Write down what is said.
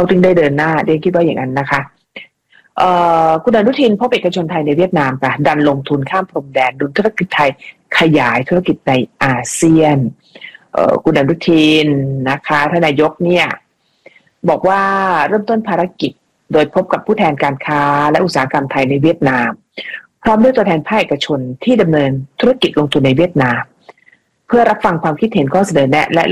เขาถึงได้เดินหน้าเรียนคิดว่าอย่างนั้นนะคะคุณอนุทินพบเอกชนไทยในเวียดนามค่ะดันลงทุนข้ามพรมแดนดุลธุรกิจไทยขยายธุรกิจในอาเซียนคุณอนุทินนะคะท่านนายกเนี่ยบอกว่าเริ่มต้นภารกิจโดยพบกับผู้แทนการค้าและอุตสาหกรรมไทยในเวียดนามพร้อมด้วยตัวแทนภาคเอกชนที่ดำเนินธุรกิจลงทุนในเวียดนามเพื่อรับฟังความคิดเห็นข้อเสนอแนะและ